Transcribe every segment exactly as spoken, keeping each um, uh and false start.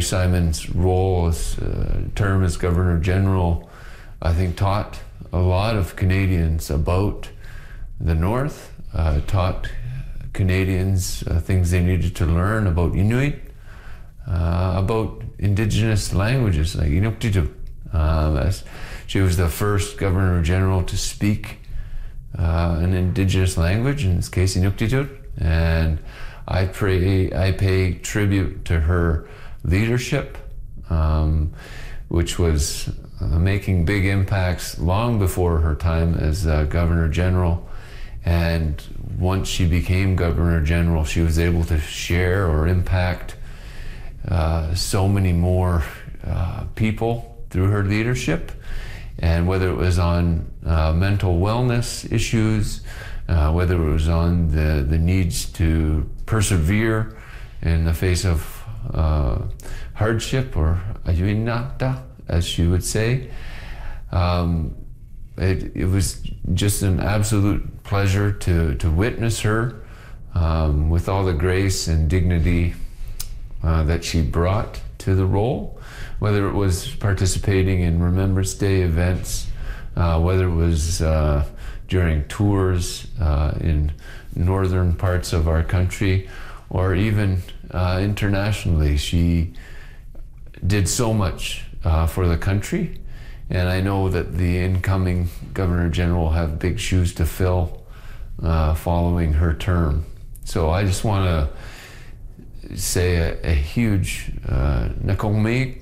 Simon's role as uh, term as Governor General, I think, taught a lot of Canadians about the North, uh, taught Canadians uh, things they needed to learn about Inuit, uh, about Indigenous languages like Inuktitut. Um, as she was the first Governor General to speak uh, an Indigenous language, in this case Inuktitut, and I pray I pay tribute to her leadership, um, which was uh, making big impacts long before her time as uh, Governor General. And once she became Governor General, she was able to share or impact uh, so many more uh, people through her leadership. And whether it was on uh, mental wellness issues, uh, whether it was on the, the needs to persevere in the face of uh, hardship, or ayuinata, as she would say, um, it, it was just an absolute pleasure to, to witness her um, with all the grace and dignity uh, that she brought to the role. Whether it was participating in Remembrance Day events, uh, whether it was uh, during tours uh, in northern parts of our country, or even uh, internationally. She did so much uh, for the country, and I know that the incoming Governor General will have big shoes to fill uh, following her term. So I just want to say a, a huge uh, nakomi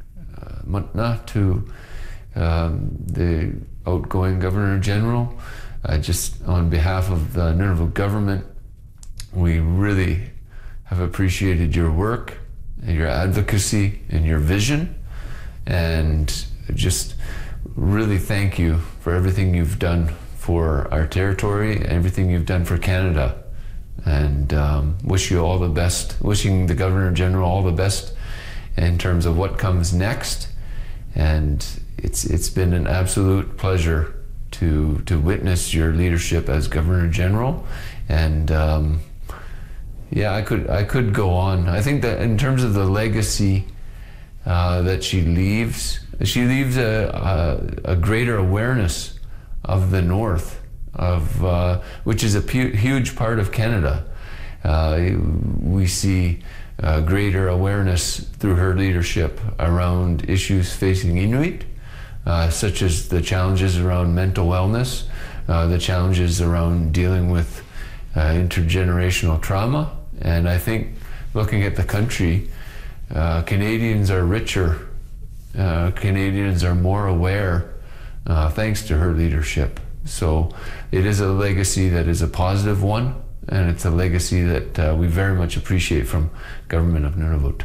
matna to um, the outgoing Governor General. Uh, just on behalf of the Nunavut government, we really have appreciated your work and your advocacy and your vision, and just really thank you for everything you've done for our territory, everything you've done for Canada, and um, wish you all the best, wishing the Governor General all the best in terms of what comes next. And it's it's been an absolute pleasure to to witness your leadership as Governor General, and um, yeah, I could I could go on. I think that in terms of the legacy uh, that she leaves, she leaves a, a, a greater awareness of the North, of uh, which is a pu- huge part of Canada. Uh, we see Uh, greater awareness through her leadership around issues facing Inuit, uh, such as the challenges around mental wellness, uh, the challenges around dealing with uh, intergenerational trauma. And I think, looking at the country, uh, Canadians are richer, uh, Canadians are more aware uh, thanks to her leadership. So it is a legacy that is a positive one, and it's a legacy that uh, we very much appreciate from Government of Nunavut.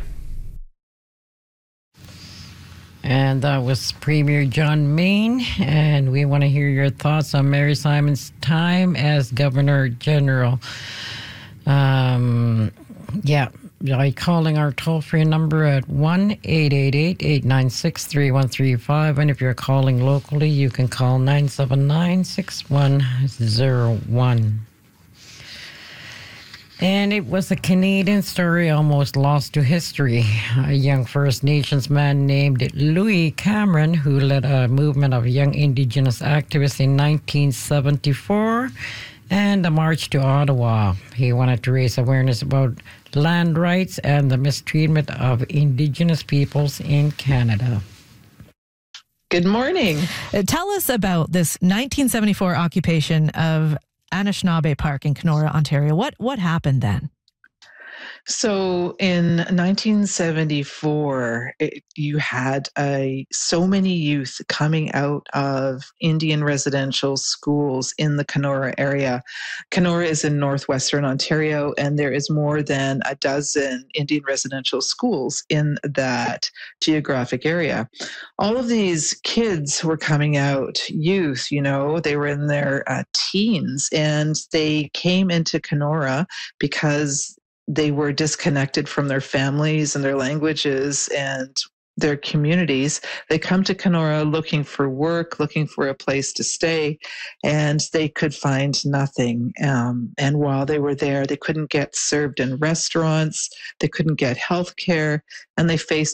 And that was Premier John Main, and we want to hear your thoughts on Mary Simon's time as Governor General. Um, yeah, by calling our toll-free number at one eight eight eight, eight nine six, three one three five, and if you're calling locally, you can call nine seven nine, six one zero one. And it was a Canadian story almost lost to history. A young First Nations man named Louis Cameron, who led a movement of young Indigenous activists in nineteen seventy-four and a march to Ottawa. He wanted to raise awareness about land rights and the mistreatment of Indigenous peoples in Canada. Good morning. Uh, tell us about this nineteen seventy-four occupation of Anishinaabe Park in Kenora, Ontario. What what happened then? So in nineteen seventy-four, it, you had a, so many youth coming out of Indian residential schools in the Kenora area. Kenora is in northwestern Ontario, and there is more than a dozen Indian residential schools in that geographic area. All of these kids were coming out, youth, you know, they were in their uh, teens, and they came into Kenora because they were disconnected from their families and their languages and their communities. They come to Kenora looking for work, looking for a place to stay, and they could find nothing. Um, and while they were there, they couldn't get served in restaurants, they couldn't get health care, and they faced